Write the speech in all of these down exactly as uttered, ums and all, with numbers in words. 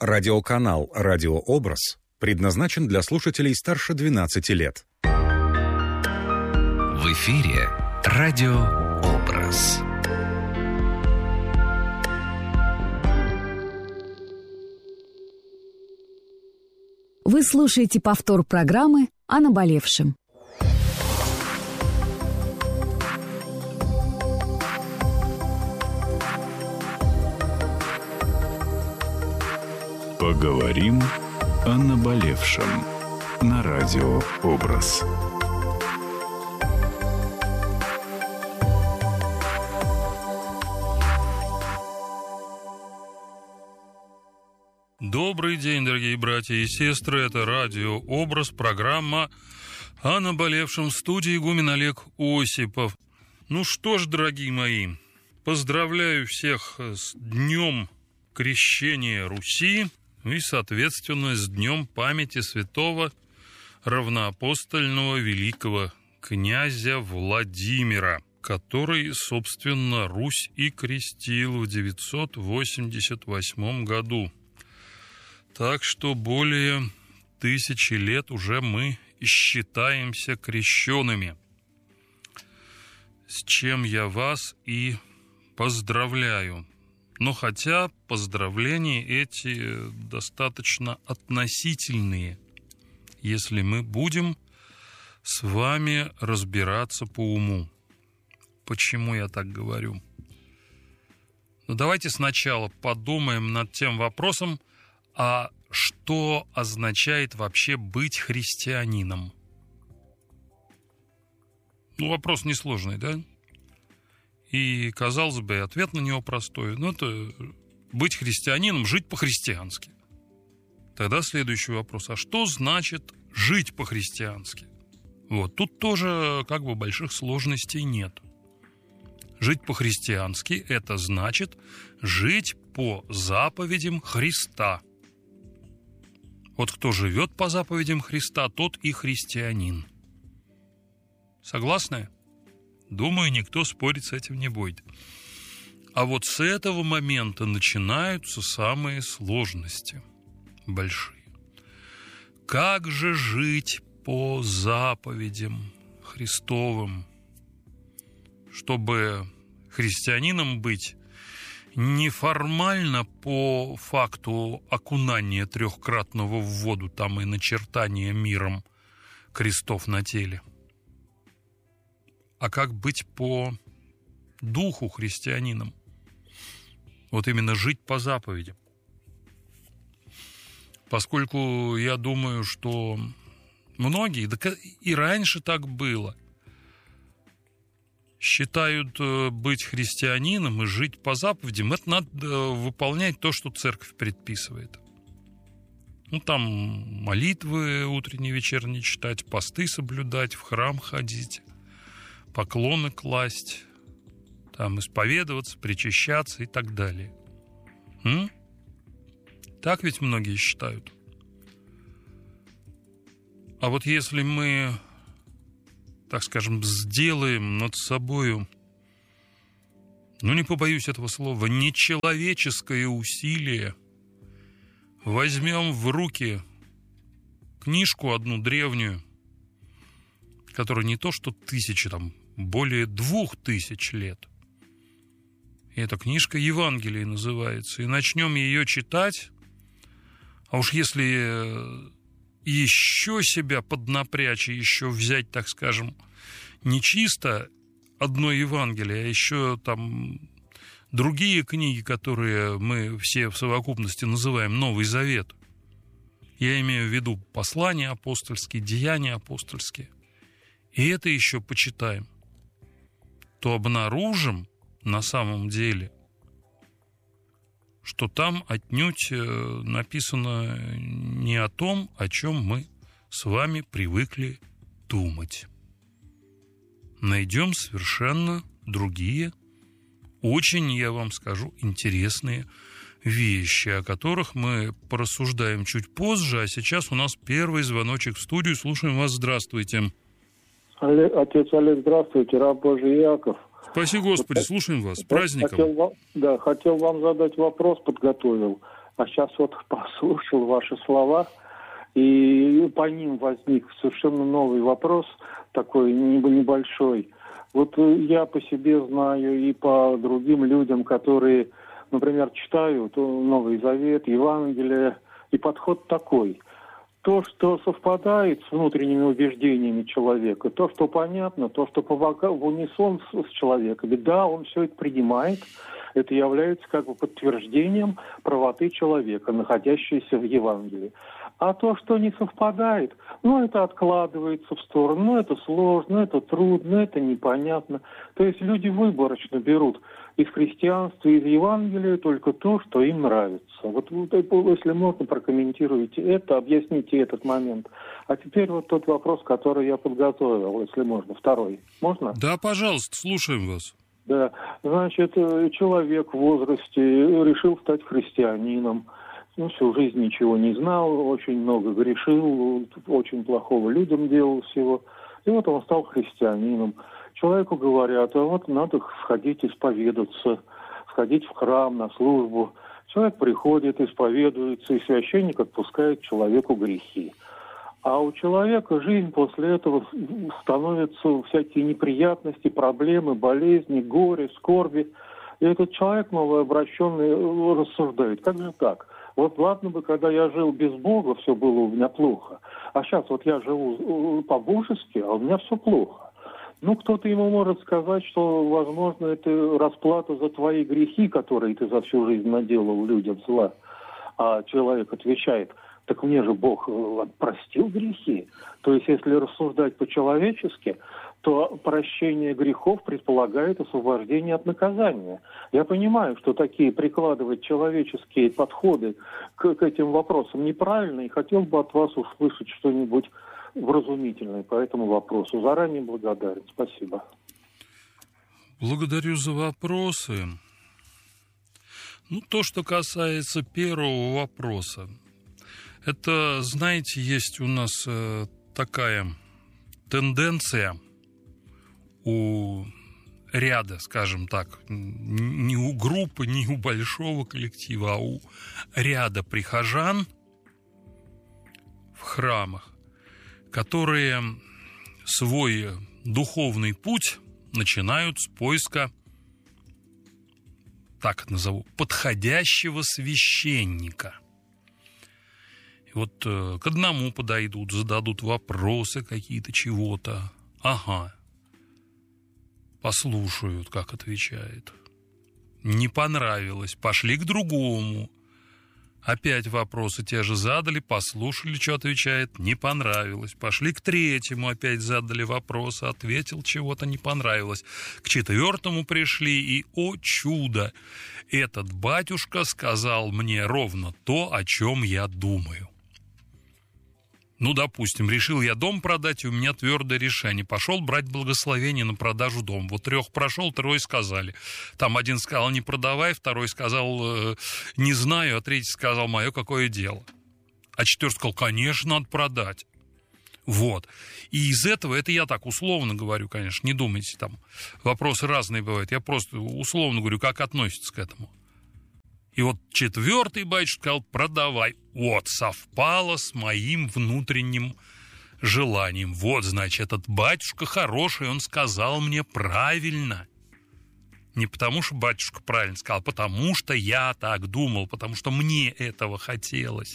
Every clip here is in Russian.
Радиоканал «Радиообраз» предназначен для слушателей старше двенадцати лет. В эфире «Радиообраз». Вы слушаете повтор программы о наболевшем. Поговорим о наболевшем на Радио Образ. Добрый день, дорогие братья и сестры. Это Радио Образ, программа о наболевшем, в студии игумен Олег Осипов. Ну что ж, дорогие мои, поздравляю всех с Днем Крещения Руси и, соответственно, с Днем памяти святого равноапостольного великого князя Владимира, который, собственно, Русь и крестил в девятьсот восемьдесят восьмом году. Так что более тысячи лет уже мы считаемся крещенными, с чем я вас и поздравляю. Но хотя поздравления эти достаточно относительные, если мы будем с вами разбираться по уму. Почему я так говорю? Ну, давайте сначала подумаем над тем вопросом, а что означает вообще быть христианином? Ну, вопрос несложный, да? И, казалось бы, ответ на него простой. Ну, это быть христианином, жить по-христиански. Тогда следующий вопрос. А что значит жить по-христиански? Вот, тут тоже как бы больших сложностей нет. Жить по-христиански – это значит жить по заповедям Христа. Вот кто живет по заповедям Христа, тот и христианин. Согласны? Думаю, никто спорить с этим не будет. А вот с этого момента начинаются самые сложности, большие. Как же жить по заповедям Христовым, чтобы христианином быть не формально по факту окунания трехкратного в воду там и начертания миром крестов на теле, а как быть по духу христианином? Вот именно жить по заповедям. Поскольку я думаю, что многие, да и раньше так было, считают быть христианином и жить по заповедям, это надо выполнять то, что церковь предписывает. Ну, там молитвы утренние, вечерние читать, посты соблюдать, в храм ходить, поклоны класть, там исповедоваться, причащаться и так далее. М? Так ведь многие считают. А вот если мы, так скажем, сделаем над собою, ну, не побоюсь этого слова, нечеловеческое усилие, возьмем в руки книжку одну древнюю, которая не то что тысячи, там, более двух тысяч лет. И эта книжка Евангелие называется. И начнем ее читать, а уж если еще себя поднапрячь и еще взять, так скажем, не чисто одно Евангелие, а еще там другие книги, которые мы все в совокупности называем Новый Завет. Я имею в виду послания апостольские, деяния апостольские. И это еще почитаем, то обнаружим на самом деле, что там отнюдь написано не о том, о чем мы с вами привыкли думать. Найдем совершенно другие, очень, я вам скажу, интересные вещи, о которых мы порассуждаем чуть позже, а сейчас у нас первый звоночек в студию. Слушаем вас. Здравствуйте. Отец Олег, здравствуйте, раб Божий Яков. Спаси Господи, слушаем вас. С праздником. Хотел вам, да, хотел вам задать вопрос, подготовил. А сейчас вот послушал ваши слова, и по ним возник совершенно новый вопрос, такой небольшой. Вот я по себе знаю и по другим людям, которые, например, читают Новый Завет, Евангелие, и подход такой. То, что совпадает с внутренними убеждениями человека, то, что понятно, то, что в унисон с, с человеком, ведь да, он все это принимает, это является как бы подтверждением правоты человека, находящейся в Евангелии. А то, что не совпадает, ну, это откладывается в сторону, ну, это сложно, это трудно, это непонятно. То есть люди выборочно берут из христианства, из Евангелия только то, что им нравится. Вот, вот если можно, прокомментируйте это, объясните этот момент. А теперь вот тот вопрос, который я подготовил, если можно, второй. Можно? Да, пожалуйста, слушаем вас. Да, значит, человек в возрасте решил стать христианином. Ну, всю жизнь ничего не знал, очень много грешил, очень плохого людям делал всего. И вот он стал христианином. Человеку говорят, а вот надо входить исповедаться, входить в храм, на службу. Человек приходит, исповедуется, и священник отпускает человеку грехи. А у человека жизнь после этого становятся всякие неприятности, проблемы, болезни, горе, скорби. И этот человек новообращенный рассуждает, как же так? Вот ладно бы, когда я жил без Бога, все было у меня плохо. А сейчас вот я живу по-божески, а у меня все плохо. Ну, кто-то ему может сказать, что, возможно, это расплата за твои грехи, которые ты за всю жизнь наделал людям зла. А человек отвечает, так мне же Бог простил грехи. То есть, если рассуждать по-человечески, то прощение грехов предполагает освобождение от наказания. Я понимаю, что такие прикладывать человеческие подходы к, к этим вопросам неправильно, и хотел бы от вас услышать что-нибудь вразумительное по этому вопросу. Заранее благодарен. Спасибо. Благодарю за вопросы. Ну, то, что касается первого вопроса, это, знаете, есть у нас э, такая тенденция у ряда, скажем так, не у группы, не у большого коллектива, а у ряда прихожан в храмах, которые свой духовный путь начинают с поиска, так это назову, подходящего священника. И вот э, к одному подойдут, зададут вопросы какие-то чего-то. Ага. Послушают, как отвечает. Не понравилось. Пошли к другому. Опять вопросы те же задали, послушали, что отвечает. Не понравилось. Пошли к третьему, опять задали вопросы, ответил, чего-то не понравилось. К четвертому пришли, и, о чудо, этот батюшка сказал мне ровно то, о чем я думаю. Ну, допустим, решил я дом продать, и у меня твердое решение. Пошел брать благословение на продажу дома. Вот трех прошел, трое сказали. Там один сказал, не продавай, второй сказал, не знаю, а третий сказал, мое какое дело. А четвертый сказал, конечно, надо продать. Вот. И из этого, это я так условно говорю, конечно, не думайте, там вопросы разные бывают. Я просто условно говорю, как относится к этому. И вот четвертый батюшка сказал, продавай. Вот, совпало с моим внутренним желанием. Вот, значит, этот батюшка хороший, он сказал мне правильно. Не потому, что батюшка правильно сказал, а потому что я так думал, потому что мне этого хотелось.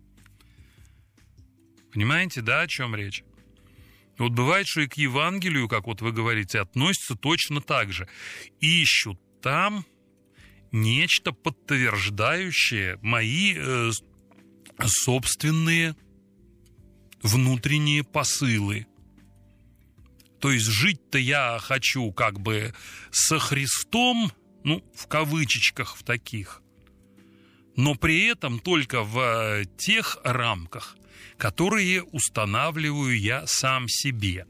Понимаете, да, о чем речь? Вот бывает, что и к Евангелию, как вот вы говорите, относятся точно так же. Ищут там нечто подтверждающее мои э, собственные внутренние посылы. То есть жить-то я хочу как бы со Христом, ну, в кавычечках в таких, но при этом только в тех рамках, которые устанавливаю я сам себе.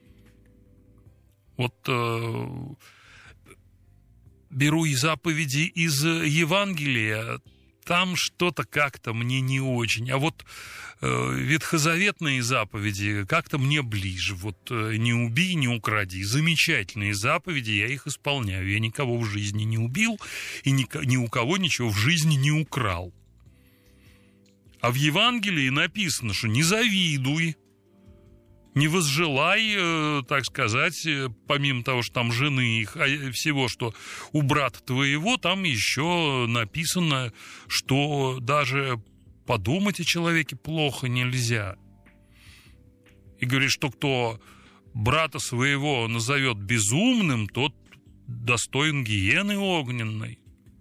Вот э, беру и заповеди из Евангелия, там что-то как-то мне не очень. А вот э, ветхозаветные заповеди как-то мне ближе. Вот э, не убей, не укради. Замечательные заповеди, я их исполняю. Я никого в жизни не убил и ни, ни у кого ничего в жизни не украл. А в Евангелии написано, что не завидуй, не возжелай, так сказать, помимо того, что там жены их, а всего, что у брата твоего, там еще написано, что даже подумать о человеке плохо нельзя. И говорит, что кто брата своего назовет безумным, тот достоин гиены огненной.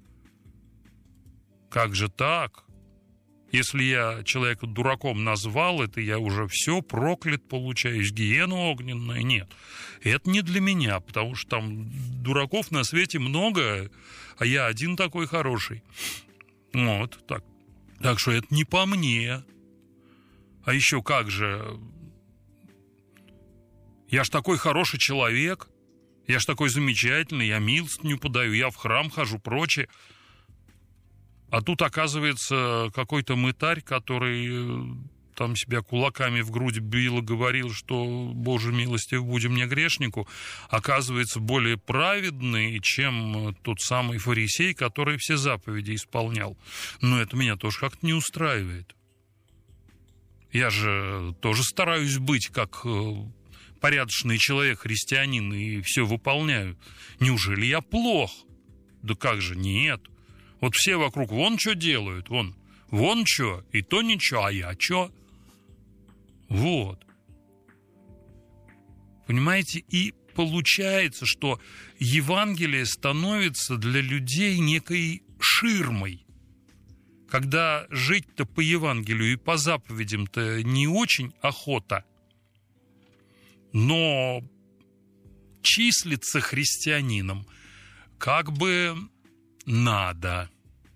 Как же так? Если я человека дураком назвал, это я уже все, проклят, получаюсь, гиену огненную. Нет, это не для меня, потому что там дураков на свете много, а я один такой хороший. Вот, так. Так что это не по мне. А еще как же... Я ж такой хороший человек, я ж такой замечательный, я милостыню подаю, я в храм хожу, прочее. А тут, оказывается, какой-то мытарь, который там себя кулаками в грудь бил и говорил, что, Боже милостив, будем мне грешнику, оказывается более праведный, чем тот самый фарисей, который все заповеди исполнял. Но это меня тоже как-то не устраивает. Я же тоже стараюсь быть как порядочный человек, христианин, и все выполняю. Неужели я плох? Да как же, нет. Вот все вокруг вон что делают, вон, вон что, и то ничего, а я что? Вот. Понимаете, и получается, что Евангелие становится для людей некой ширмой. Когда жить-то по Евангелию и по заповедям-то не очень охота, но числиться христианином как бы надо,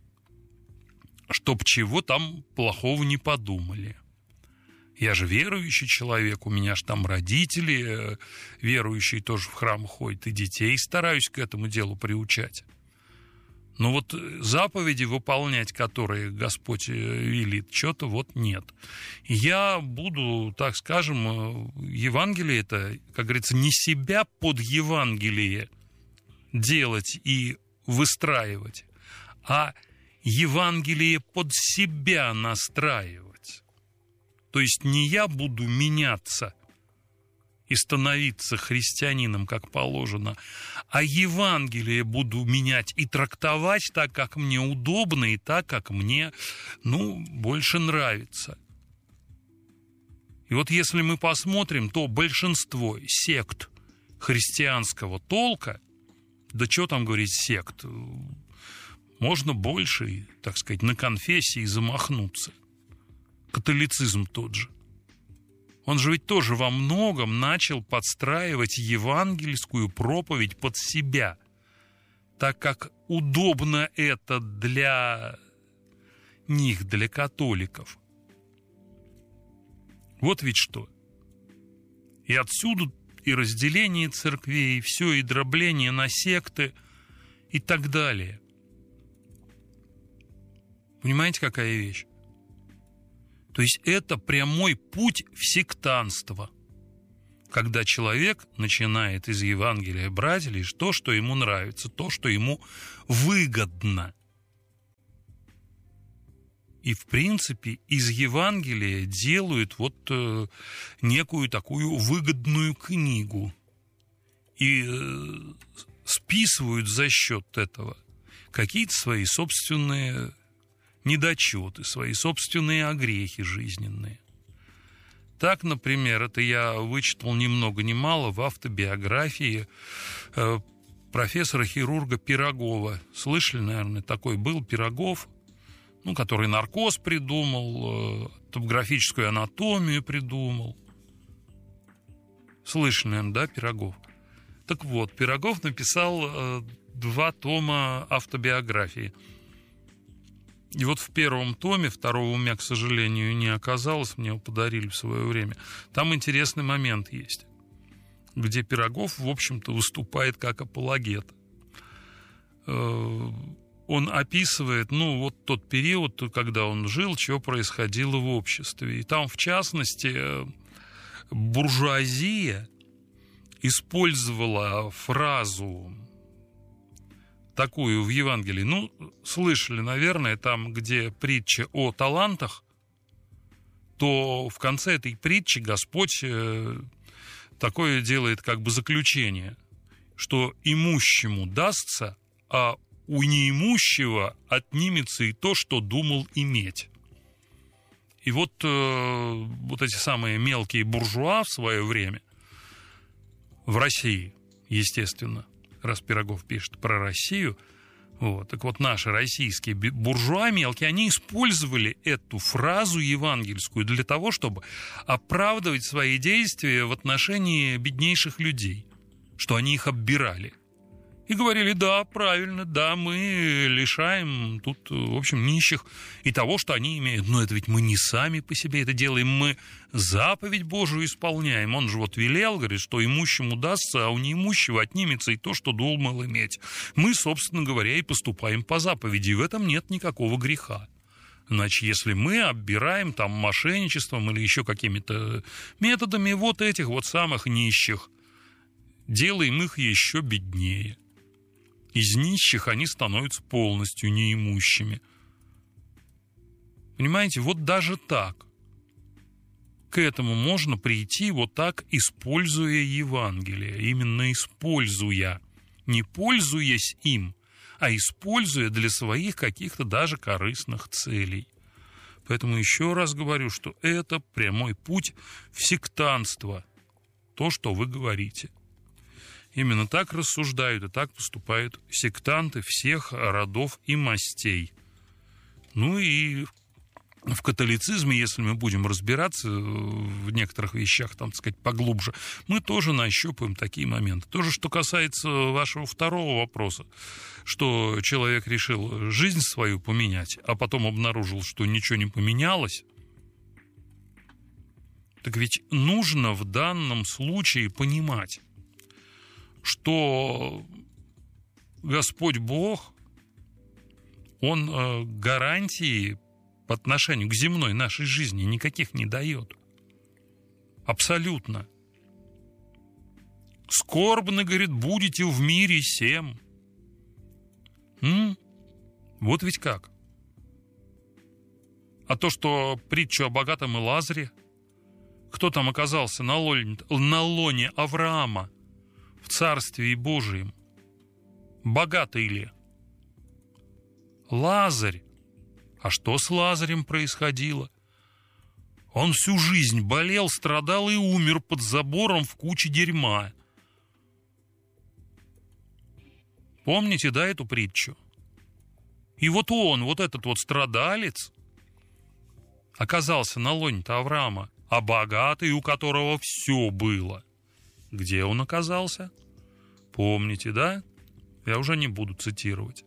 чтоб чего там плохого не подумали. Я же верующий человек, у меня же там родители верующие тоже в храм ходят, и детей стараюсь к этому делу приучать. Но вот заповеди выполнять, которые Господь велит, что-то вот нет. И я буду, так скажем, Евангелие это, как говорится, не себя под Евангелие делать и выстраивать, а Евангелие под себя настраивать. То есть не я буду меняться и становиться христианином, как положено, а Евангелие буду менять и трактовать так, как мне удобно, и так, как мне, ну, больше нравится. И вот если мы посмотрим, то большинство сект христианского толка, да что там говорить сект, можно больше, так сказать, на конфессии замахнуться. Католицизм тот же. Он же ведь тоже во многом начал подстраивать евангельскую проповедь под себя, так как удобно это для них, для католиков. Вот ведь что. И отсюда и разделение церквей, и все, и дробление на секты, и так далее. Понимаете, какая вещь? То есть это прямой путь в сектантство, когда человек начинает из Евангелия брать лишь то, что ему нравится, то, что ему выгодно. И, в принципе, из Евангелия делают вот э, некую такую выгодную книгу и э, списывают за счет этого какие-то свои собственные недочеты, свои собственные огрехи жизненные. Так, например, это я вычитал ни много ни мало в автобиографии э, профессора-хирурга Пирогова. Слышали, наверное, такой был Пирогов, ну, который наркоз придумал, э, топографическую анатомию придумал. Слышали, наверное, да, Пирогов? Так вот, Пирогов написал э, два тома автобиографии. И вот в первом томе, второго у меня, к сожалению, не оказалось, мне его подарили в свое время, там интересный момент есть, где Пирогов, в общем-то, выступает как апологет. Он описывает, ну, вот тот период, когда он жил, что происходило в обществе. И там, в частности, буржуазия использовала фразу такую в Евангелии. Ну, слышали, наверное, там, где притча о талантах, то в конце этой притчи Господь такое делает как бы заключение, что имущему дастся, а у неимущего отнимется и то, что думал иметь. И вот, э, вот эти самые мелкие буржуа в свое время, в России, естественно, раз Пирогов пишет про Россию, вот, так вот наши российские буржуа мелкие, они использовали эту фразу евангельскую для того, чтобы оправдывать свои действия в отношении беднейших людей, что они их оббирали. И говорили, да, правильно, да, мы лишаем тут, в общем, нищих и того, что они имеют. Но это ведь мы не сами по себе это делаем, мы заповедь Божию исполняем. Он же вот велел, говорит, что имущему дастся, а у неимущего отнимется и то, что думал иметь. Мы, собственно говоря, и поступаем по заповеди, и в этом нет никакого греха. Значит, если мы оббираем там мошенничеством или еще какими-то методами вот этих вот самых нищих, делаем их еще беднее. Из нищих они становятся полностью неимущими. Понимаете, вот даже так. К этому можно прийти вот так, используя Евангелие. Именно используя. Не пользуясь им, а используя для своих каких-то даже корыстных целей. Поэтому еще раз говорю, что это прямой путь в сектантство. То, что вы говорите. Именно так рассуждают и так поступают сектанты всех родов и мастей. Ну и в католицизме, если мы будем разбираться в некоторых вещах, там, так сказать, поглубже, мы тоже нащупаем такие моменты. То же, что касается вашего второго вопроса, что человек решил жизнь свою поменять, а потом обнаружил, что ничего не поменялось, так ведь нужно в данном случае понимать, что Господь Бог, Он э, гарантии по отношению к земной нашей жизни никаких не дает. Абсолютно. Скорбны, говорит, будете в мире сем. М? Вот ведь как. А то, что притчу о богатом и Лазаре, кто там оказался на лоне, на лоне Авраама, в Царстве Божием, богатый ли? Лазарь. А что с Лазарем происходило? Он всю жизнь болел, страдал и умер под забором в куче дерьма. Помните, да, эту притчу? И вот он, вот этот вот страдалец, оказался на лоне-то Авраама, а богатый, у которого все было, где он оказался? Помните, да? Я уже не буду цитировать.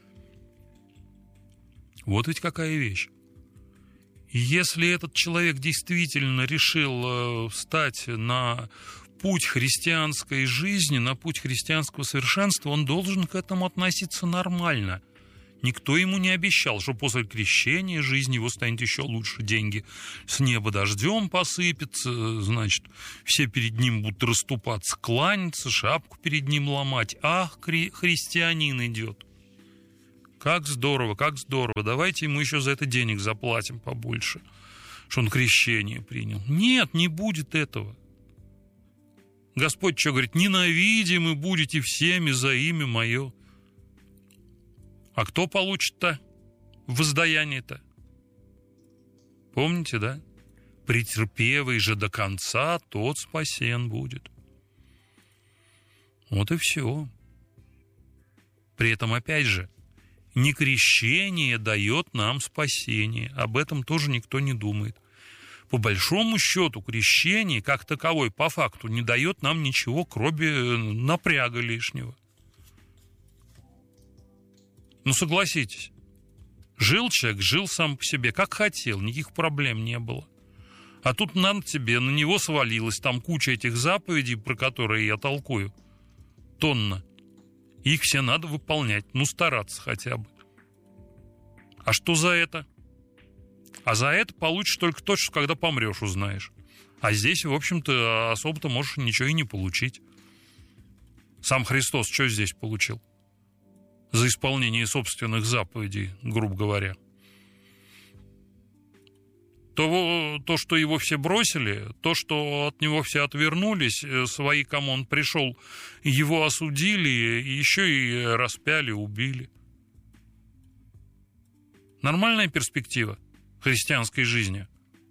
Вот ведь какая вещь. И если этот человек действительно решил встать на путь христианской жизни, на путь христианского совершенства, он должен к этому относиться нормально. Никто ему не обещал, что после крещения жизнь его станет еще лучше, деньги с неба дождем посыпятся, значит, все перед ним будут расступаться, кланяться, шапку перед ним ломать. Ах, хри- христианин идет. Как здорово, как здорово. Давайте ему еще за это денег заплатим побольше, что он крещение принял. Нет, не будет этого. Господь что говорит? Ненавидимы будете всеми за имя мое. А кто получит-то воздаяние-то? Помните, да? Претерпевый же до конца, тот спасен будет. Вот и все. При этом, опять же, не крещение дает нам спасение. Об этом тоже никто не думает. По большому счету, крещение, как таковой, по факту, не дает нам ничего, кроме напряга лишнего. Ну, согласитесь, жил человек, жил сам по себе, как хотел, никаких проблем не было. А тут на тебе, на него свалилась там куча этих заповедей, про которые я толкую, тонна. Их все надо выполнять, ну, стараться хотя бы. А что за это? А за это получишь только то, что когда помрешь, узнаешь. А здесь, в общем-то, особо-то можешь ничего и не получить. Сам Христос что здесь получил? За исполнение собственных заповедей, грубо говоря. То, то, что его все бросили, то, что от него все отвернулись, свои, кому он пришел, его осудили, и еще и распяли, убили. Нормальная перспектива христианской жизни?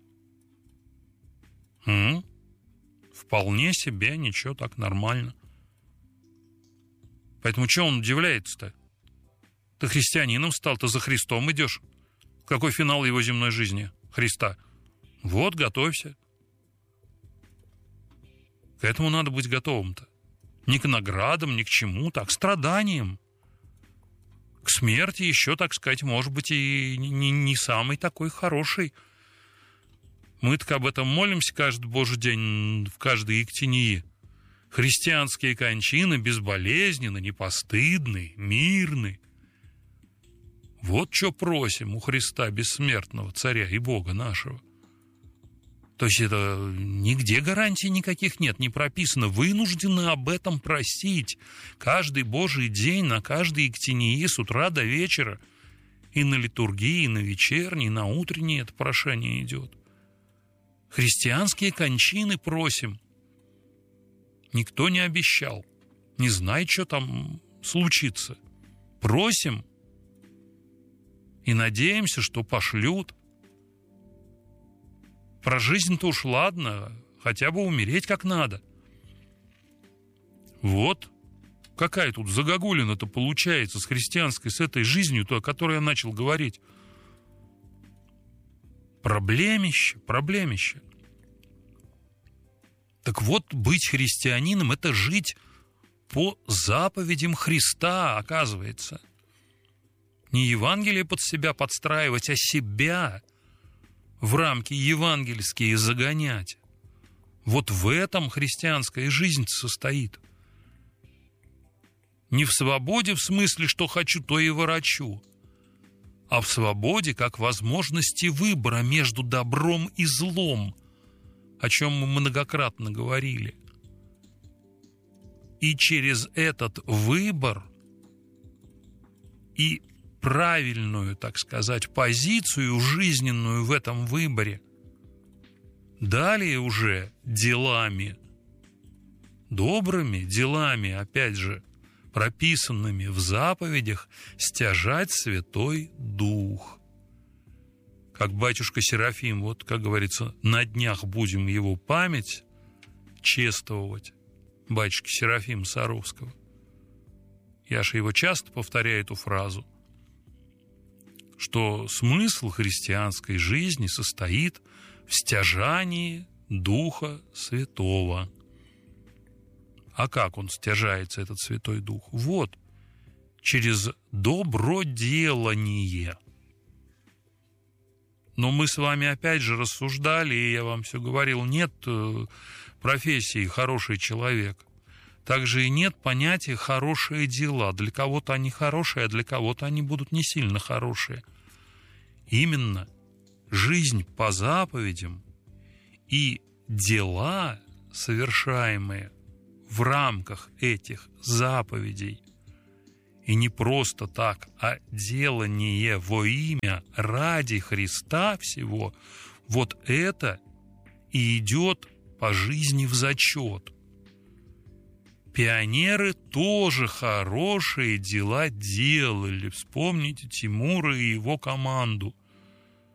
М-м? Вполне себе, ничего, так нормально. Поэтому чего он удивляется-то? Ты христианином стал, ты за Христом идешь. Какой финал его земной жизни? Христа. Вот, готовься. К этому надо быть готовым-то. Не к наградам, ни к чему-то, а к страданиям. К смерти еще, так сказать, может быть, и не, не самый такой хороший. Мы так об этом молимся каждый божий день, в каждой ектении. Христианские кончины безболезненны, непостыдны, мирны. Вот что просим у Христа, бессмертного Царя и Бога нашего. То есть это нигде гарантий никаких нет, не прописано. Вынуждены об этом просить. Каждый божий день, на каждой ектении, с утра до вечера. И на литургии, и на вечерней, и на утренней это прошение идет. Христианские кончины просим. Никто не обещал. Не знает, что там случится. Просим. И надеемся, что пошлют. Про жизнь-то уж ладно, хотя бы умереть как надо. Вот какая тут загогулина-то получается с христианской, с этой жизнью-то, о которой я начал говорить. Проблемище, проблемище. Так вот, быть христианином — это жить по заповедям Христа, оказывается. Не Евангелие под себя подстраивать, а себя в рамки евангельские загонять. Вот в этом христианская жизнь состоит. Не в свободе в смысле, что хочу, то и ворочу, а в свободе как возможности выбора между добром и злом, о чем мы многократно говорили. И через этот выбор и правильную, так сказать, позицию жизненную в этом выборе далее уже делами, добрыми делами, опять же, прописанными в заповедях, стяжать Святой Дух. Как батюшка Серафим, вот, как говорится, на днях будем его память чествовать, батюшки Серафима Саровского. Я же его часто повторяю, эту фразу, что смысл христианской жизни состоит в стяжании Духа Святого. А как он стяжается, этот Святой Дух? Вот, через доброделание. Но мы с вами опять же рассуждали, и я вам все говорил, нет профессии «хороший человек». Также и нет понятия «хорошие дела». Для кого-то они хорошие, а для кого-то они будут не сильно хорошие. Именно жизнь по заповедям и дела, совершаемые в рамках этих заповедей, и не просто так, а делание во имя ради Христа всего, вот это и идет по жизни в зачет. Пионеры тоже хорошие дела делали. Вспомните Тимура и его команду.